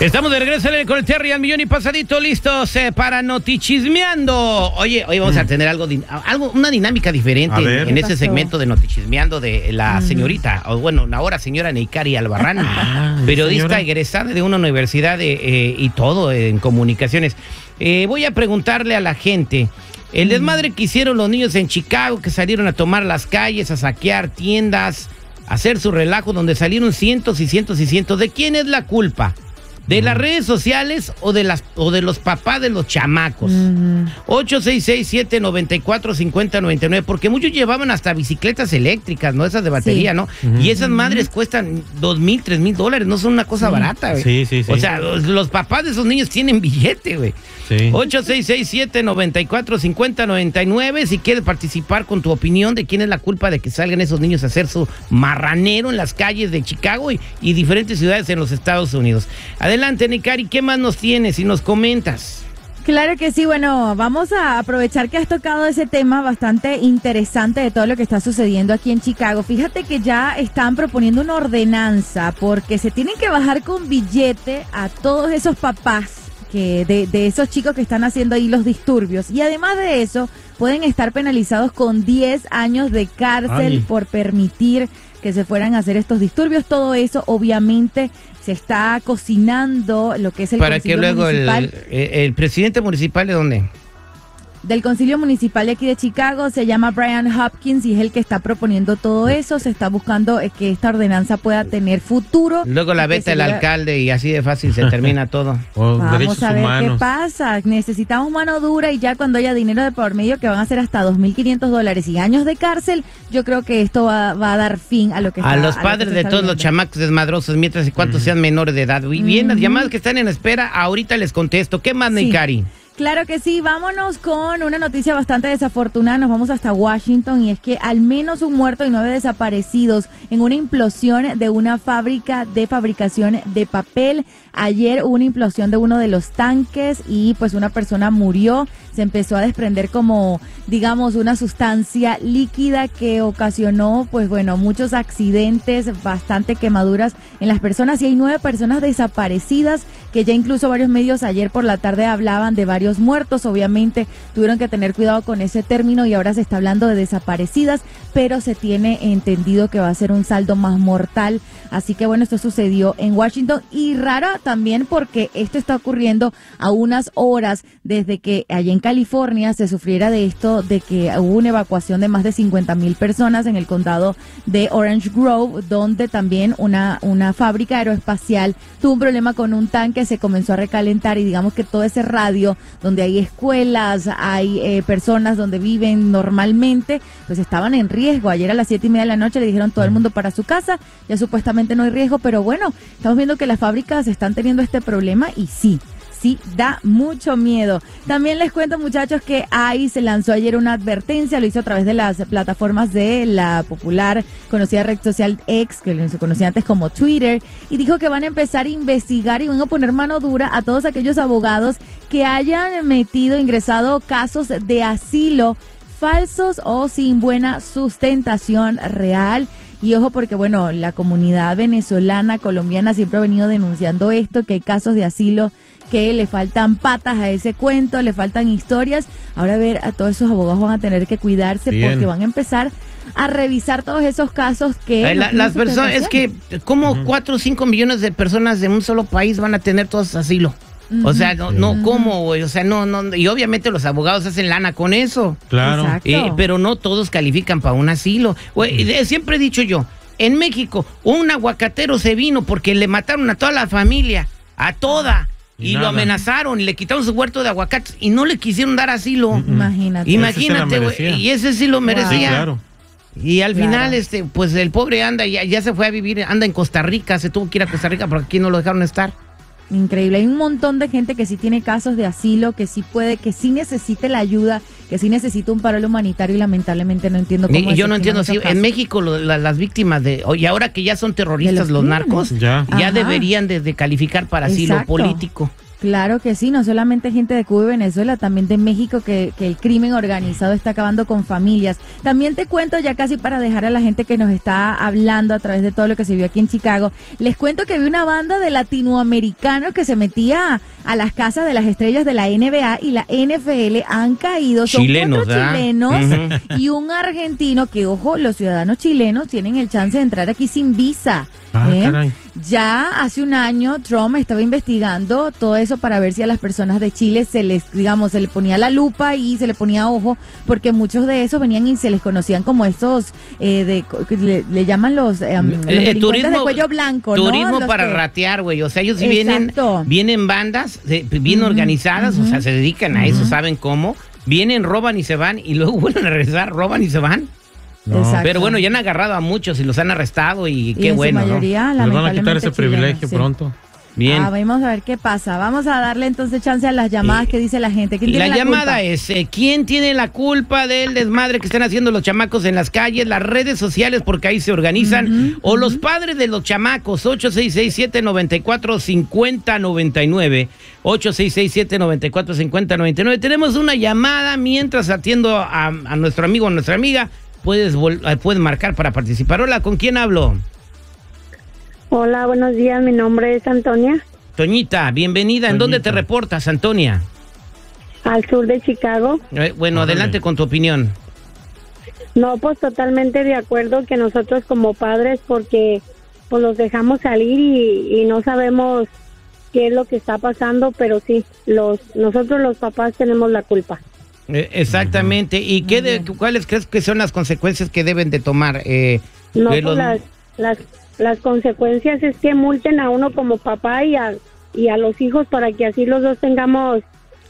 Estamos de regreso con el Terry al millón y pasadito, listos para Notichismeando. Oye, hoy vamos a tener una dinámica diferente en ese segmento de Notichismeando de la señorita, o bueno, ahora señora Neikari Albarrán, periodista egresada de una universidad y todo en comunicaciones. Voy a preguntarle a la gente, el desmadre que hicieron los niños en Chicago, que salieron a tomar las calles, a saquear tiendas, a hacer su relajo, donde salieron cientos y cientos y cientos, ¿de quién es la culpa? ¿De las redes sociales o de los papás de los chamacos? 866-794-5099, porque muchos llevaban hasta bicicletas eléctricas, ¿no? Esas de batería, ¿no? Y esas madres cuestan $2,000, $3,000, no son una cosa barata, güey. Sí. O sea, los papás de esos niños tienen billete, güey. 866-794-5099, si quieres participar con tu opinión de quién es la culpa de que salgan esos niños a hacer su marranero en las calles de Chicago y diferentes ciudades en los Estados Unidos. Adelante, Neikari, ¿qué más nos tienes y nos comentas? Claro que sí, bueno, vamos a aprovechar que has tocado ese tema bastante interesante de todo lo que está sucediendo aquí en Chicago. Fíjate que ya están proponiendo una ordenanza porque se tienen que bajar con billete a todos esos papás de esos chicos que están haciendo ahí los disturbios. Y además de eso, pueden estar penalizados con 10 años de cárcel por permitir que se fueran a hacer estos disturbios. Todo eso, obviamente, se está cocinando lo que es el concilio municipal. Para que luego el presidente municipal, ¿de dónde? Del concilio municipal de aquí de Chicago, se llama Brian Hopkins y es el que está proponiendo todo eso. Se está buscando que esta ordenanza pueda tener futuro. Luego la veta el alcalde y así de fácil se termina todo. Vamos a ver qué pasa. Necesitamos mano dura y ya cuando haya dinero de por medio, que van a ser hasta $2,500 y años de cárcel, yo creo que esto va a dar fin a lo que a los padres de todos los chamacos desmadrosos, mientras y cuantos sean menores de edad. Y bien, las llamadas que están en espera, ahorita les contesto. ¿Qué más, Neikari? Claro que sí, vámonos con una noticia bastante desafortunada, nos vamos hasta Washington y es que al menos un muerto y 9 desaparecidos en una implosión de una fábrica de fabricación de papel. Ayer hubo una implosión de uno de los tanques y pues una persona murió, se empezó a desprender como, digamos, una sustancia líquida que ocasionó, pues bueno, muchos accidentes, bastante quemaduras en las personas y hay 9 personas desaparecidas que ya incluso varios medios ayer por la tarde hablaban de varios muertos. Obviamente tuvieron que tener cuidado con ese término y ahora se está hablando de desaparecidas, pero se tiene entendido que va a ser un saldo más mortal. Así que bueno, esto sucedió en Washington y raro también porque esto está ocurriendo a unas horas desde que allá en California se sufriera de esto, de que hubo una evacuación de más de 50,000 personas en el condado de Orange Grove, donde también una fábrica aeroespacial tuvo un problema con un tanque, se comenzó a recalentar y digamos que todo ese radio donde hay escuelas, hay personas donde viven normalmente, pues estaban en riesgo. Ayer a las 7:30 de la noche le dijeron todo el mundo para su casa, ya supuestamente no hay riesgo, pero bueno, estamos viendo que las fábricas están teniendo este problema y sí, da mucho miedo. También les cuento, muchachos, que ICE lanzó ayer una advertencia, lo hizo a través de las plataformas de la popular conocida red social X, que se conocía antes como Twitter, y dijo que van a empezar a investigar y van a poner mano dura a todos aquellos abogados que hayan ingresado casos de asilo falsos o sin buena sustentación real. Y ojo porque, bueno, la comunidad venezolana, colombiana siempre ha venido denunciando esto, que hay casos de asilo que le faltan patas a ese cuento, le faltan historias. Ahora a todos esos abogados van a tener que cuidarse porque van a empezar a revisar todos esos casos que... las personas, es que como 4 o 5 millones de personas de un solo país van a tener todos asilo. O sea, ¿cómo, güey? O sea, no, y obviamente los abogados hacen lana con eso. Claro. Pero no todos califican para un asilo. Güey, siempre he dicho yo, en México, un aguacatero se vino porque le mataron a toda la familia, a toda, y lo amenazaron, y le quitaron su huerto de aguacates, y no le quisieron dar asilo. Imagínate, güey, y ese sí lo merecía. Sí, claro. Y al final, pues el pobre ya se fue a vivir, anda en Costa Rica, se tuvo que ir a Costa Rica porque aquí no lo dejaron estar. Increíble, hay un montón de gente que sí tiene casos de asilo, que sí puede, que sí necesite la ayuda, que sí necesita un paro humanitario y lamentablemente no entiendo cómo yo no entiendo, sí, en México las víctimas y ahora que ya son terroristas los narcos, ya deberían de calificar para asilo político. Claro que sí, no solamente gente de Cuba y Venezuela, también de México, que el crimen organizado está acabando con familias. También te cuento, ya casi para dejar a la gente que nos está hablando a través de todo lo que se vio aquí en Chicago, les cuento que vi una banda de latinoamericanos que se metía a las casas de las estrellas de la NBA y la NFL. Han caído, son chilenos, cuatro chilenos y un argentino que, ojo, los ciudadanos chilenos tienen el chance de entrar aquí sin visa. Ya hace un año Trump estaba investigando todo eso para ver si a las personas de Chile se les ponía la lupa y se le ponía ojo, porque muchos de esos venían y se les conocían como estos le llaman los turismo de cuello blanco, turismo ¿no? para ratear, güey. O sea, ellos vienen bandas bien organizadas, o sea, se dedican a eso, saben cómo. Vienen, roban y se van, y luego vuelven a regresar, roban y se van. No. Pero bueno, ya han agarrado a muchos y los han arrestado y qué bueno, en su mayoría, ¿no? Les van a quitar ese privilegio pronto. Bien. Vamos a ver qué pasa. Vamos a darle entonces chance a las llamadas que dice la gente. ¿Quién tiene la llamada es, ¿quién tiene la culpa del desmadre que están haciendo los chamacos en las calles, las redes sociales, porque ahí se organizan, o los padres de los chamacos? 866-794-5099, 866-794-5099. Tenemos una llamada mientras atiendo a nuestro amigo o nuestra amiga. Puedes marcar para participar. Hola, ¿con quién hablo? Hola, buenos días, mi nombre es Antonia. Toñita, bienvenida. ¿En dónde te reportas, Antonia? Al sur de Chicago. Bueno, adelante con tu opinión. No, pues totalmente de acuerdo que nosotros como padres, porque pues los dejamos salir y no sabemos qué es lo que está pasando, pero sí, nosotros los papás tenemos la culpa. Exactamente. ¿Y cuáles crees que son las consecuencias que deben de tomar? No, pues las consecuencias es que multen a uno como papá y a los hijos, para que así los dos tengamos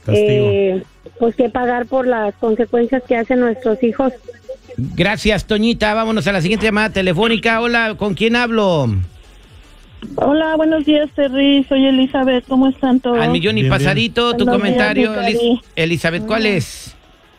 pues que pagar por las consecuencias que hacen nuestros hijos. Gracias, Toñita. Vámonos a la siguiente llamada telefónica. Hola, ¿con quién hablo? Hola, buenos días, Terry. Soy Elizabeth. ¿Cómo están todos? Al millón y pasadito. Tu comentario, Elizabeth, ¿cuál es?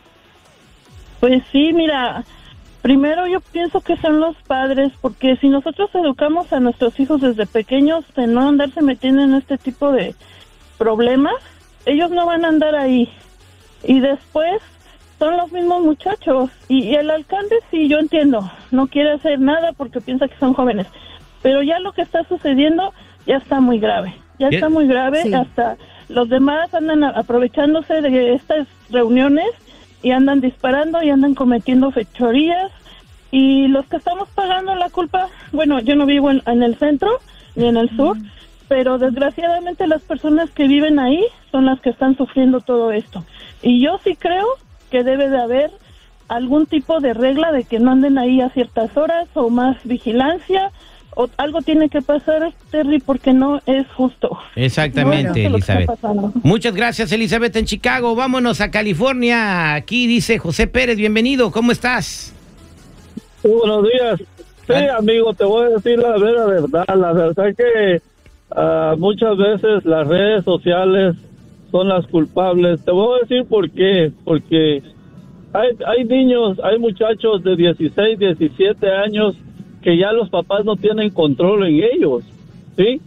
Pues sí, mira, primero yo pienso que son los padres, porque si nosotros educamos a nuestros hijos desde pequeños de no andarse metiendo en este tipo de problemas, ellos no van a andar ahí. Y después son los mismos muchachos. Y el alcalde, sí, yo entiendo, no quiere hacer nada porque piensa que son jóvenes. Pero ya lo que está sucediendo ya está muy grave. Ya está muy grave. Sí. Hasta los demás andan aprovechándose de estas reuniones y andan disparando y andan cometiendo fechorías. Y los que estamos pagando la culpa, bueno, yo no vivo en el centro ni en el sur, pero desgraciadamente las personas que viven ahí son las que están sufriendo todo esto. Y yo sí creo que debe de haber algún tipo de regla de que no anden ahí a ciertas horas o más vigilancia. O algo tiene que pasar, Terry, porque no es justo. Exactamente, no, Elizabeth. Muchas gracias, Elizabeth, en Chicago. Vámonos a California. Aquí dice José Pérez, bienvenido. ¿Cómo estás? Sí, buenos días. Sí, amigo, te voy a decir la verdad. La verdad que muchas veces las redes sociales son las culpables. Te voy a decir por qué. Porque hay niños, hay muchachos de 16, 17 años que ya los papás no tienen control en ellos, ¿sí?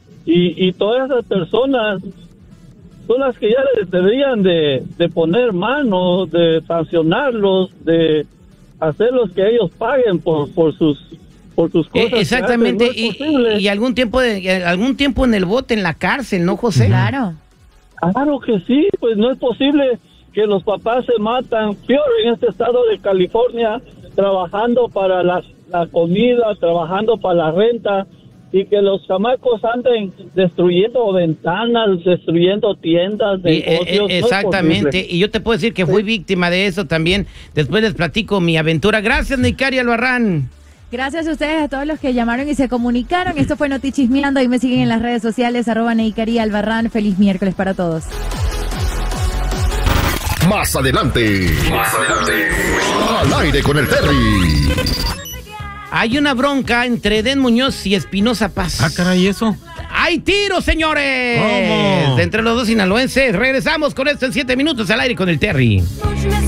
Y todas esas personas son las que ya les deberían de poner mano, de sancionarlos, de hacerlos que ellos paguen por sus cosas. Exactamente, no y algún tiempo en el bote, en la cárcel, ¿no, José? Claro. Claro que sí, pues no es posible que los papás se matan, peor en este estado de California, trabajando para la comida, trabajando para la renta, y que los chamacos anden destruyendo ventanas, destruyendo tiendas, negocios. Exactamente, y yo te puedo decir que fui víctima de eso también. Después les platico mi aventura. Gracias, Neikari Albarrán. Gracias a ustedes, a todos los que llamaron y se comunicaron. Esto fue Notichismeando. Ahí me siguen en las redes sociales, @Neikari Albarrán. Feliz miércoles para todos. Más adelante. Al aire con el Terry. Hay una bronca entre Den Muñoz y Espinosa Paz. Ah, caray, ¿eso? ¡Hay tiros, señores! ¿Cómo? Entre los dos sinaloenses. Regresamos con esto en 7 minutos al aire con el Terry.